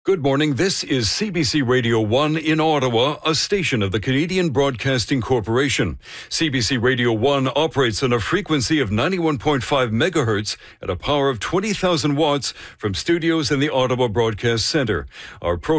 Good morning. This is CBC Radio 1 in Ottawa, a station of the Canadian Broadcasting Corporation. CBC Radio 1 operates on a frequency of 91.5 megahertz at a power of 20,000 watts from studios in the Ottawa Broadcast Centre. Our program